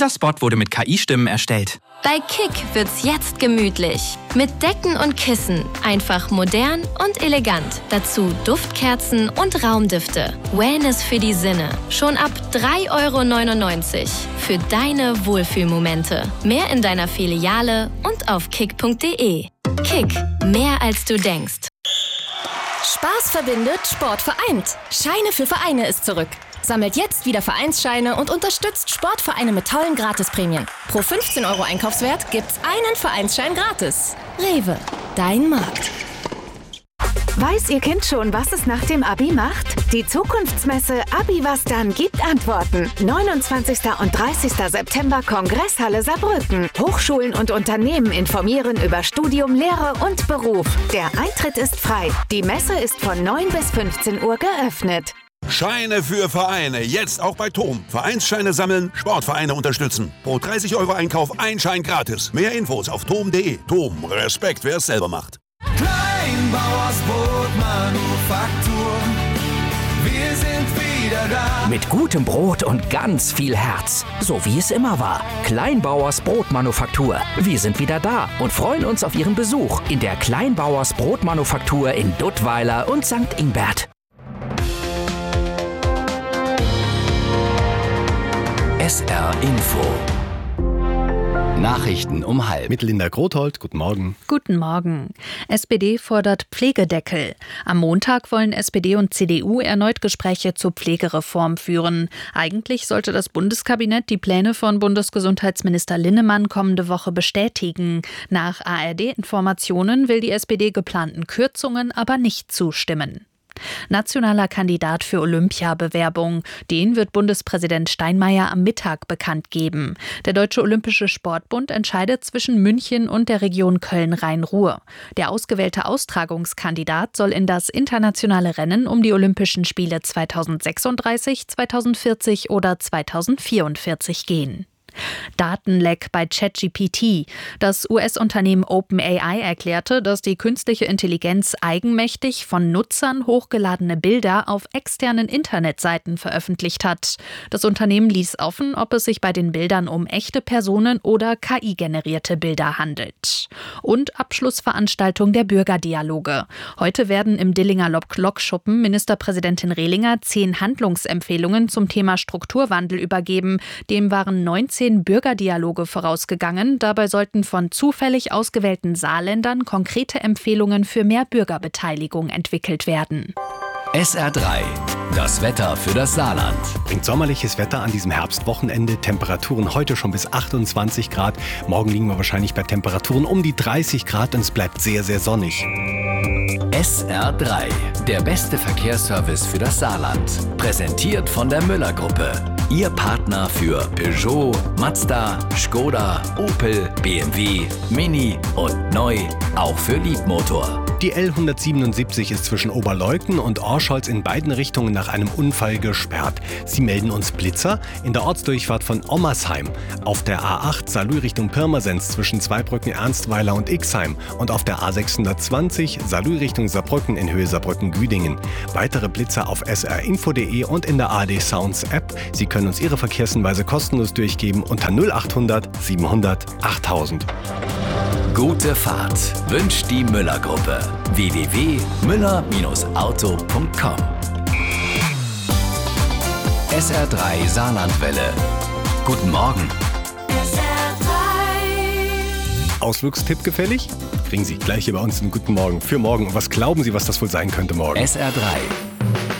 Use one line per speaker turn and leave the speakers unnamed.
Dieser Spot wurde mit KI-Stimmen erstellt.
Bei Kick wird's jetzt gemütlich. Mit Decken und Kissen. Einfach modern und elegant. Dazu Duftkerzen und Raumdüfte. Wellness für die Sinne. Schon ab 3,99 € für deine Wohlfühlmomente. Mehr in deiner Filiale und auf kick.de. Kick, mehr als du denkst.
Spaß verbindet, Sport vereint. Scheine für Vereine ist zurück. Sammelt jetzt wieder Vereinsscheine und unterstützt Sportvereine mit tollen Gratisprämien. Pro 15 € Einkaufswert gibt's einen Vereinsschein gratis. Rewe, dein Markt.
Weiß Ihr Kind schon, was es nach dem Abi macht? Die Zukunftsmesse Abi was dann gibt Antworten. 29. und 30. September Kongresshalle Saarbrücken. Hochschulen und Unternehmen informieren über Studium, Lehre und Beruf. Der Eintritt ist frei. Die Messe ist von 9 bis 15 Uhr geöffnet.
Scheine für Vereine, jetzt auch bei TOM. Vereinsscheine sammeln, Sportvereine unterstützen. Pro 30 € Einkauf ein Schein gratis. Mehr Infos auf tom.de. TOM, Respekt, wer es selber macht.
Kleinbauers Brotmanufaktur, wir sind wieder da.
Mit gutem Brot und ganz viel Herz, so wie es immer war. Kleinbauers Brotmanufaktur. Wir sind wieder da und freuen uns auf Ihren Besuch in der Kleinbauers Brotmanufaktur in Duttweiler und St. Ingbert. SR Info. Nachrichten um 12:30.
Mit Linda Grothold, guten Morgen.
Guten Morgen. SPD fordert Pflegedeckel. Am Montag wollen SPD und CDU erneut Gespräche zur Pflegereform führen. Eigentlich sollte das Bundeskabinett die Pläne von Bundesgesundheitsminister Linnemann kommende Woche bestätigen. Nach ARD-Informationen will die SPD geplanten Kürzungen aber nicht zustimmen. Nationaler Kandidat für Olympiabewerbung. Den wird Bundespräsident Steinmeier am Mittag bekannt geben. Der Deutsche Olympische Sportbund entscheidet zwischen München und der Region Köln-Rhein-Ruhr. Der ausgewählte Austragungskandidat soll in das internationale Rennen um die Olympischen Spiele 2036, 2040 oder 2044 gehen. Datenleck bei ChatGPT. Das US-Unternehmen OpenAI erklärte, dass die künstliche Intelligenz eigenmächtig von Nutzern hochgeladene Bilder auf externen Internetseiten veröffentlicht hat. Das Unternehmen ließ offen, ob es sich bei den Bildern um echte Personen oder KI-generierte Bilder handelt. Und Abschlussveranstaltung der Bürgerdialoge. Heute werden im Dillinger Lokschuppen Ministerpräsidentin Rehlinger 10 Handlungsempfehlungen zum Thema Strukturwandel übergeben. Dem waren 19 Bürgerdialoge vorausgegangen. Dabei sollten von zufällig ausgewählten Saarländern konkrete Empfehlungen für mehr Bürgerbeteiligung entwickelt werden.
SR3, das Wetter für das Saarland.
Bringt sommerliches Wetter an diesem Herbstwochenende. Temperaturen heute schon bis 28 Grad. Morgen liegen wir wahrscheinlich bei Temperaturen um die 30 Grad und es bleibt sehr, sehr sonnig.
SR3, der beste Verkehrsservice für das Saarland. Präsentiert von der Müller-Gruppe. Ihr Partner für Peugeot, Mazda, Skoda, Opel, BMW, Mini und neu auch für Liebmotor.
Die L177 ist zwischen Oberleuten und Orscholz in beiden Richtungen nach einem Unfall gesperrt. Sie melden uns Blitzer in der Ortsdurchfahrt von Ommersheim, auf der A8 Saarlouis Richtung Pirmasens zwischen Zweibrücken, Ernstweiler und Ixheim und auf der A620 Saarlouis Richtung Saarbrücken in Höhe Saarbrücken-Güdingen. Weitere Blitzer auf srinfo.de und in der ARD Sounds App. Sie können uns Ihre Verkehrshinweise kostenlos durchgeben unter 0800 700 8000.
Gute Fahrt wünscht die Müller-Gruppe. www.müller-auto.com. SR3 Saarlandwelle. Guten Morgen.
Ausflugstipp gefällig? Kriegen Sie gleich hier bei uns einen guten Morgen für morgen. Und was glauben Sie, was das wohl sein könnte morgen?
SR3.